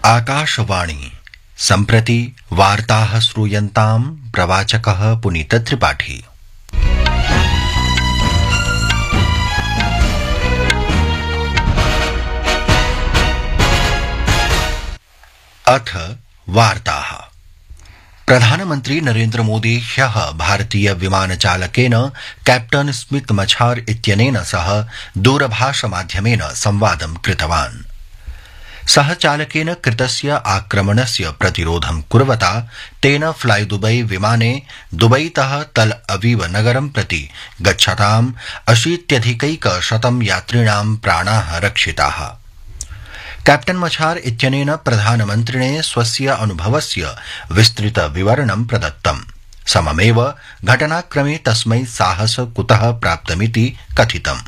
आकाशवाणी सम्प्रति वार्ताः श्रूयन्ताम् प्रवाचकः पुनीतत्रिपाठी। अथ वार्ताः। प्रधानमन्त्री नरेन्द्र मोदी ह्यः भारतीय विमानचालकेन कैप्टन स्मिथ मछार इत्यनेन सह दूरभाषमाध्यमेन संवादं कृतवान्। सः चालकेन कृतस्य आक्रमणस्य प्रतिरोधं कुर्वता तेन फ्लाई दुबई विमाने दुबईतः तल अवीव नगरं प्रति गच्छताम् 80,100 यात्रिणां प्राणाः रक्षिताः। कैप्टन मछार इत्यनेन प्रधानमन्त्रिणे स्वस्य अनुभवस्य विस्तृत विवरणं प्रदत्तम्। सममेव घटनाक्रमे तस्मै साहस कुतः प्राप्तमिति कथितम्।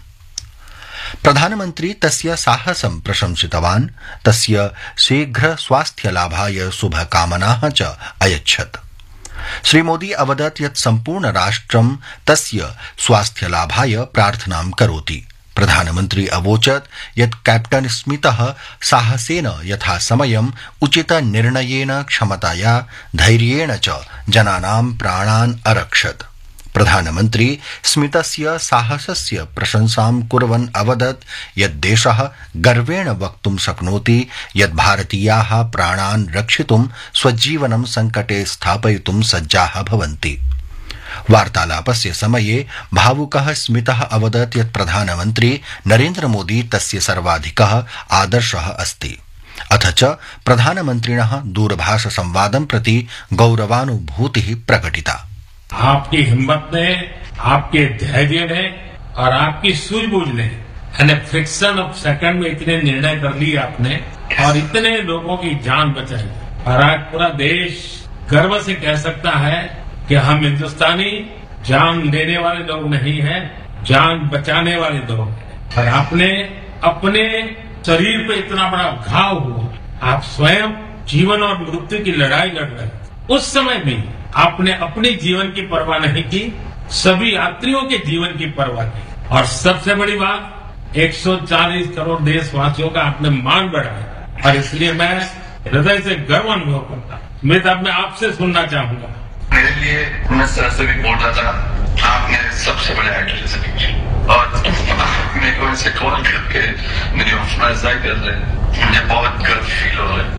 प्रधानमन्त्री तस्य साहसं प्रशंसितवान्, तस्य शीघ्र स्वास्थ्यलाभाय शुभकामनाः च अयच्छत्। श्रीमोदी अवदत् यत् सम्पूर्ण राष्ट्रं तस्य स्वास्थ्यलाभाय प्रार्थनां करोति। प्रधानमन्त्री अवोचत् यत् कैप्टन स्मितः साहसेन यथासमयम् उचित निर्णयेन क्षमताया धैर्येण च जनानां प्राणान् अरक्षत्। प्रधानमन्त्री स्मितस्य साहसस्य प्रशंसां कुर्वन् अवदत् यत् देशः गर्वेण वक्तुं शक्नोति यत् भारतीयाः प्राणान् रक्षितुं स्वजीवनं संकटे स्थापयितुं सज्जाः भवन्ति। वार्तालापस्य समये भावुकः स्मितः अवदत् यत् प्रधानमन्त्री नरेन्द्र मोदी तस्य सर्वाधिकः आदर्शः अस्ति। अथ च प्रधानमन्त्रिणः दूरभाष संवादं प्रति गौरवानुभूतिः प्रकटिता। आपकी हिम्मत ने, आपके धैर्य ने और आपकी सूझबूझ ने फ्रिक्शन ऑफ सेकंड में इतने निर्णय कर लिए आपने और इतने लोगों की जान बचाई। और आज पूरा देश गर्व से कह सकता है कि हम हिंदुस्तानी जान लेने वाले लोग नहीं हैं, जान बचाने वाले लोग हैं। और आपने अपने शरीर पे इतना बड़ा घाव हुआ, आप स्वयं जीवन और मृत्यु की लड़ाई लड़ रहे। उस समय में आपने अपने जीवन की परवाह नहीं की, सभी यात्रियों के जीवन की परवाह की। और सबसे बड़ी बात, 140 करोड़ देशवासियों का आपने मान बढ़ाया। और इसलिए मैं हृदय से गर्व अनुभव करता हूं। मैं अब आपसे सुनना चाहूंगा। मेरे लिए मैं सर से भी बोल रहा था, आपने सबसे बड़े आइडल और मेरे को इनसे कॉल करके मेरी हौसला अफजाई कर रहे हैं। मुझे बहुत गर्व फील हो रहा है।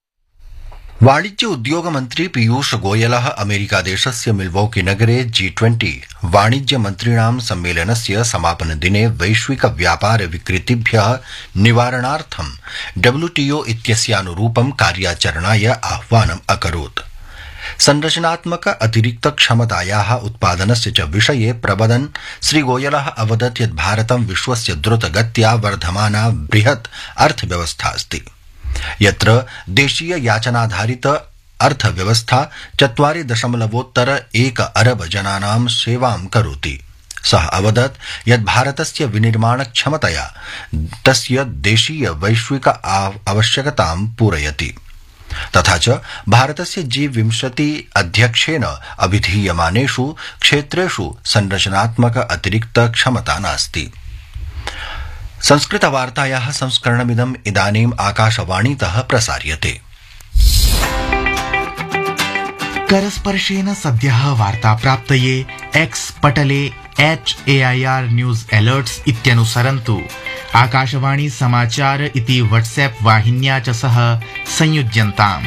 वाणिज्य उद्योग मन्त्री पीयूष गोयलः अमेरिकादेशस्य मिल्वॉकी नगरे G20 वाणिज्य मन्त्रीणां सम्मेलनस्य समापनदिने वैश्विक व्यापार विकृतिभ्यः निवारणार्थं WTO इत्यस्यानुरूपं कार्याचरणाय आह्वानम् अकरोत्। संरचनात्मक अतिरिक्त क्षमतायाः उत्पादनस्य च विषये प्रवदन् श्रीगोयलः अवदत् यत् भारतं विश्वस्य द्रुतगत्या वर्धमाना बृहत् अर्थव्यवस्था अस्ति, यत्र देशीय याचनाधारित अर्थव्यवस्था 4.1 अरब जनानां सेवां करोति। सः अवदत् यत् भारतस्य विनिर्माण क्षमतया तस्य देशीय वैश्विक आवश्यकतां पूरयति। तथा च भारतस्य G20 अध्यक्षेण अभिधीयमानेषु क्षेत्रेषु संरचनात्मक अतिरिक्त क्षमता नास्ति। संस्कृतवार्तायाः संस्करणमिदम् इदानीम् आकाशवाणीतः प्रसार्यते। करस्पर्शेन सद्यः वार्ता प्राप्तये एक्स पटले @AIR न्यूज अलर्ट्स इत्यनुसरन्तु। आकाशवाणी समाचार इति व्हाट्सएप वाहिन्या च सह संयुज्यन्ताम्।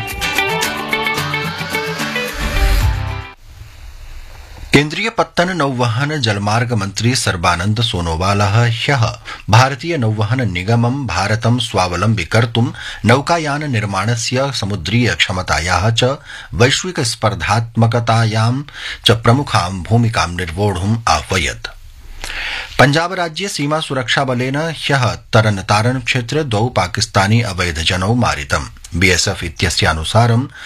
केन्द्रीय पत्तन नौवहन जलमार्ग मन्त्री सर्बानन्द सोनोवालः ह्यः भारतीय नौवहन निगमं भारतं स्वावलम्बी कर्तुं नौकायान निर्माणस्य समुद्रीय क्षमतायाः च वैश्विक स्पर्धात्मकतायां च प्रमुखां भूमिकां निर्वोढुम् आह्वयत्। पंजाब राज्ये सीमा सुरक्षा बलेन ह्यः तरन तारन क्षेत्रे 2 पाकिस्तानी अवैधजनौ मारितम्। BSF इत्यस्यानुसारं